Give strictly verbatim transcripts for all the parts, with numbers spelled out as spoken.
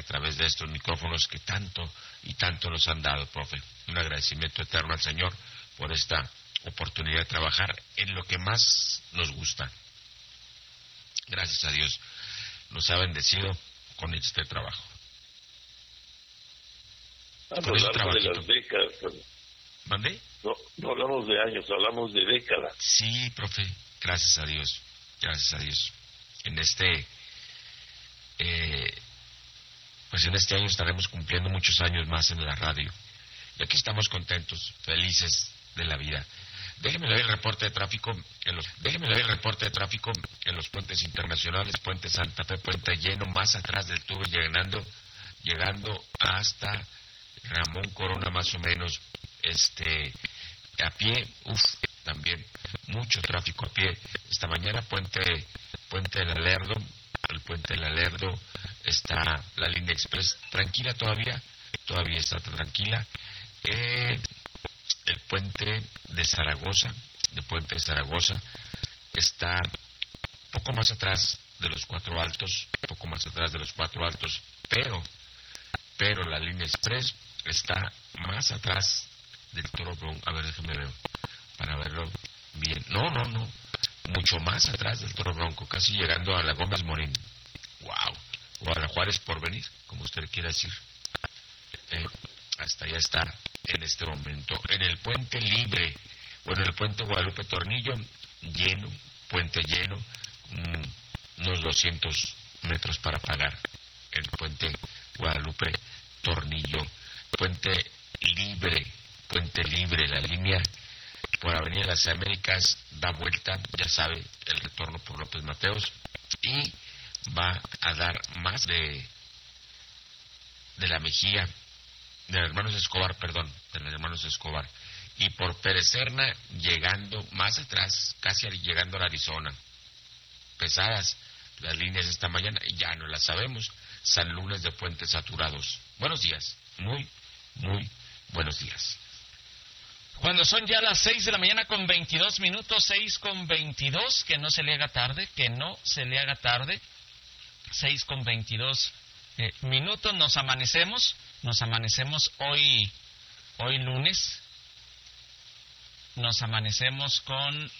través de estos micrófonos que tanto y tanto nos han dado, profe. Un agradecimiento eterno al Señor por esta oportunidad de trabajar en lo que más nos gusta. Gracias a Dios nos ha bendecido con este trabajo. Ah, con este hablamos de las décadas. ¿Mandé? No, no hablamos de años, hablamos de décadas. Sí, profe, gracias a Dios, gracias a Dios. En este, eh, pues en este año estaremos cumpliendo muchos años más en la radio. Y aquí estamos contentos, felices de la vida. Déjeme ver el reporte de tráfico en los, déjeme ver el reporte de tráfico en los puentes internacionales, Puente Santa Fe, Puente Lleno, más atrás del tubo, llegando, llegando hasta Ramón Corona, más o menos, este, a pie, uff, también mucho tráfico a pie. Esta mañana Puente, Puente del Alerdo, el Puente del Alerdo está la línea express tranquila todavía, todavía está tranquila. Eh, el puente de Zaragoza, el puente de Zaragoza está poco más atrás de los Cuatro Altos, poco más atrás de los Cuatro Altos, pero, pero la línea express está más atrás del Toro Bronco. A ver, déjame ver, para verlo bien. No, no, no, mucho más atrás del Toro Bronco, casi llegando a la Gómez Morín. Wow, o a la Juárez Porvenir, como usted quiera decir. Eh, hasta allá está en este momento. En el puente libre, bueno, el puente Guadalupe Tornillo, lleno, puente lleno, mmm, unos doscientos metros para pagar. El puente Guadalupe Tornillo, puente libre, puente libre, la línea por Avenida de las Américas da vuelta, ya sabe, el retorno por López Mateos, y va a dar más de de la Mejía, de los hermanos Escobar, perdón, de los hermanos Escobar, y por Pérez Serna, llegando más atrás, casi llegando a Arizona. Pesadas las líneas esta mañana, y ya no las sabemos. San Lunes de puentes saturados. Buenos días, muy, muy buenos días. Cuando son ya las seis de la mañana con veintidós minutos, seis con veintidós, que no se le haga tarde, que no se le haga tarde, seis con veintidós eh, minutos, nos amanecemos. Nos amanecemos hoy, hoy lunes, nos amanecemos con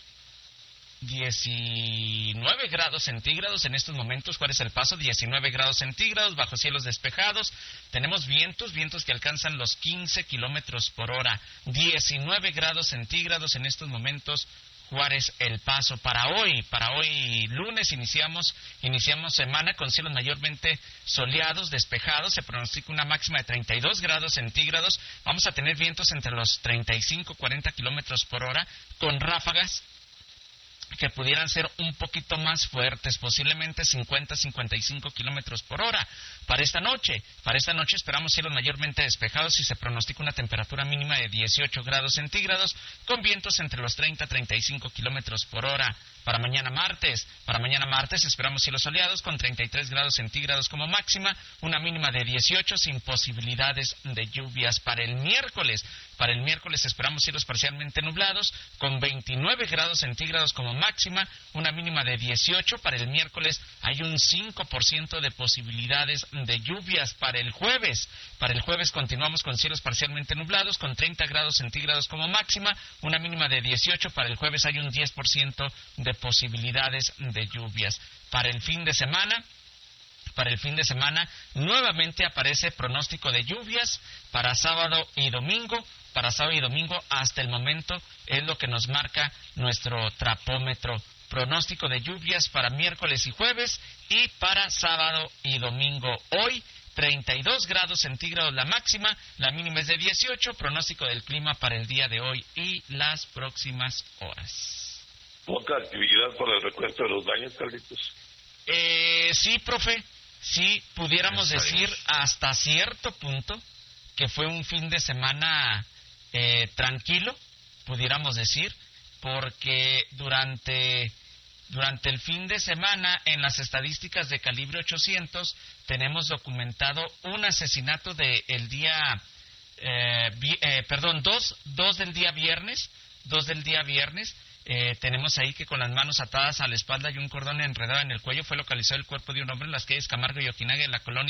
diecinueve grados centígrados en estos momentos. ¿Cuál es el paso? diecinueve grados centígrados, bajo cielos despejados. Tenemos vientos, vientos que alcanzan los quince kilómetros por hora. diecinueve grados centígrados en estos momentos. Juárez, El Paso. Para hoy, para hoy lunes iniciamos iniciamos semana con cielos mayormente soleados, despejados. Se pronostica una máxima de treinta y dos grados centígrados. Vamos a tener vientos entre los treinta y cinco a cuarenta kilómetros por hora, con ráfagas que pudieran ser un poquito más fuertes, posiblemente cincuenta a cincuenta y cinco kilómetros por hora. Para esta noche, para esta noche esperamos cielos mayormente despejados y se pronostica una temperatura mínima de dieciocho grados centígrados, con vientos entre los treinta a treinta y cinco kilómetros por hora. Para mañana martes, para mañana martes esperamos cielos soleados con treinta y tres grados centígrados como máxima, una mínima de dieciocho sin posibilidades de lluvias. Para el miércoles, para el miércoles esperamos cielos parcialmente nublados con veintinueve grados centígrados como máxima, una mínima de dieciocho. Para el miércoles hay un cinco por ciento de posibilidades de lluvias. Para el jueves, para el jueves continuamos con cielos parcialmente nublados con treinta grados centígrados como máxima, una mínima de dieciocho. Para el jueves hay un diez por ciento de posibilidades de lluvias. Para el fin de semana, para el fin de semana nuevamente aparece pronóstico de lluvias para sábado y domingo. Para sábado y domingo hasta el momento es lo que nos marca nuestro trapómetro. Pronóstico de lluvias para miércoles y jueves y para sábado y domingo. Hoy treinta y dos grados centígrados la máxima, la mínima es de dieciocho. Pronóstico del clima para el día de hoy y las próximas horas. ¿Poca actividad para el recuento de los daños, Carlitos? Eh, sí, profe, sí, pudiéramos decir hasta cierto punto que fue un fin de semana eh, tranquilo, pudiéramos decir, porque durante, durante el fin de semana en las estadísticas de calibre ochocientos tenemos documentado un asesinato de el día, eh, vi, eh, perdón, dos, dos del día viernes, dos del día viernes. Eh, tenemos ahí que con las manos atadas a la espalda y un cordón enredado en el cuello fue localizado el cuerpo de un hombre en las calles Camargo y Ojinaga en la colonia